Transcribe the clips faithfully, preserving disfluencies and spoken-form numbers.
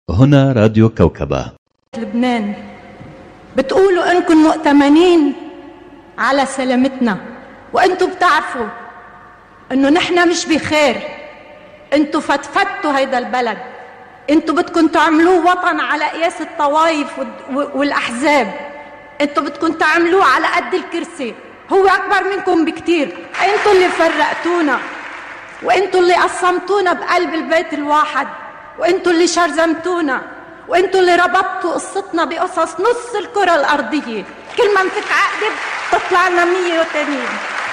هنا راديو كوكبة. لبنان بتقولوا انكم مؤتمنين على سلامتنا، وانتم بتعرفوا انه نحن مش بخير. انتم فتفتوا هيدا البلد، انتم بدكم تعملوه وطن على قياس الطوائف والاحزاب، انتم بدكم تعملوه على قد الكرسي، هو اكبر منكم بكتير. انتم اللي فرقتونا، وانتم اللي قسمتونا بقلب البيت الواحد، وانتم اللي شرذمتونا، وانتم اللي ربطتوا قصتنا بقصص نص الكرة الأرضية. كل ما نفك عقدة تطلع لنا مية وتانيين.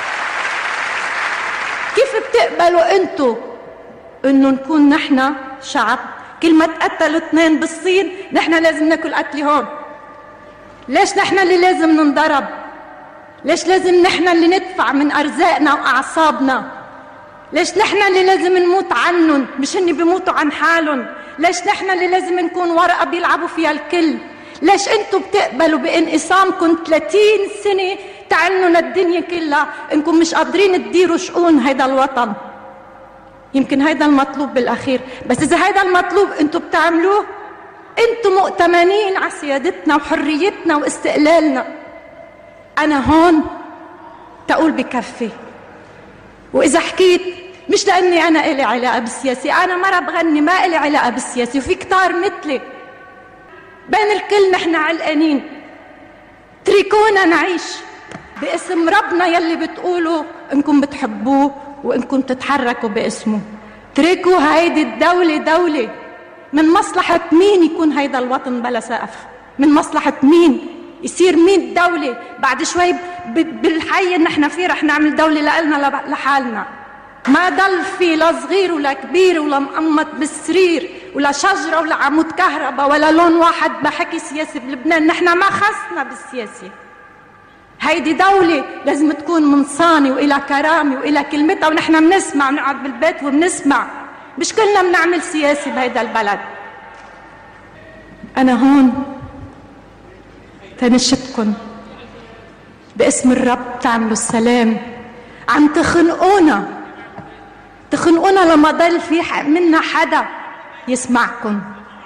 كيف بتقبلوا انتم انه نكون نحن شعب كل ما تقتلوا اثنين بالصين نحن لازم ناكل قتل هون؟ ليش نحن اللي لازم ننضرب؟ ليش لازم نحن اللي ندفع من أرزاقنا وأعصابنا؟ ليش نحن اللي لازم نموت عنهم مش هني بيموتوا عن حالهم؟ ليش نحن اللي لازم نكون ورقة بيلعبوا فيها الكل؟ ليش انتم بتقبلوا بانقسامكم ثلاثين سنة تعنوا الدنيا كلها انكم مش قادرين تديروا شؤون هيدا الوطن؟ يمكن هيدا المطلوب بالأخير، بس إذا هيدا المطلوب انتم بتعملوه انتم مؤتمنين على سيادتنا وحريتنا واستقلالنا. أنا هون تقول بكفي، وإذا حكيت مش لأني أنا إلي علاقة بالسياسة، أنا مرة بغني ما إلي علاقة بالسياسة، وفي كتار مثلي. بين الكل نحن علقانين، تركونا نعيش باسم ربنا يلي بتقولوا إنكم بتحبوه وإنكم تتحركوا باسمه. تركوا هيدي الدولة دولة. من مصلحة مين يكون هيدا الوطن بلا سقف؟ من مصلحة مين يصير مين دولة؟ بعد شوي بالحي اللي نحن فيه رح نعمل دولة لنا لحالنا. ما ضل في لا صغير ولا كبير ولا مقمط بالسرير ولا شجرة ولا عمود كهرباء ولا لون واحد بحكي سياسي بلبنان. نحن ما خصنا بالسياسة. هيدي دولة لازم تكون منصانة وإلى كرامة وإلى كلمتها، ونحن بنسمع، بنقعد بالبيت وبنسمع. مش كلنا بنعمل سياسة بهيدا البلد. أنا هون تنشدكن باسم الرب تعملوا السلام. عم تخنقونا تخنقونا لما ضل في منا حدا يسمعكن،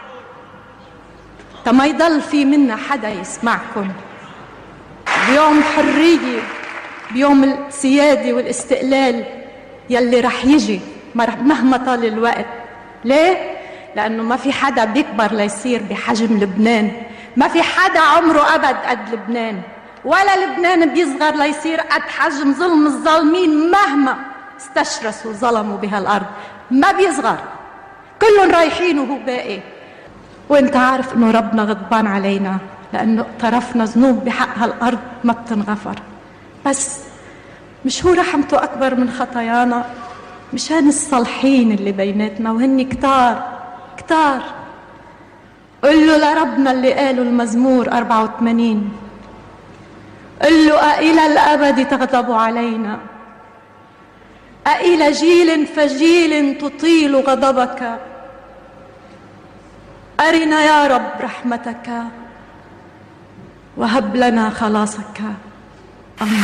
تما يضل في منا حدا يسمعكن. بيوم حرية، بيوم السيادة والاستقلال يلي رح يجي مهما طال الوقت. ليه؟ لأنه ما في حدا بيكبر ليصير بحجم لبنان، ما في حدا عمره أبد قد لبنان، ولا لبنان بيصغر ليصير قد حجم ظلم الظالمين مهما استشرسوا ظلموا بهالأرض. ما بيصغر، كلهم رايحين وهو باقي. وانت عارف انه ربنا غضبان علينا لأنه اقترفنا ذنوب بحق هالأرض ما بتنغفر. بس مش هو رحمته أكبر من خطايانا؟ مشان الصالحين اللي بيناتنا وهن كتار كتار. قل له لربنا اللي قاله المزمور أربعة وثمانين، قل له أإلى الأبد تغضب علينا؟ أإلى جيل فجيل تطيل غضبك؟ أرنا يا رب رحمتك وهب لنا خلاصك.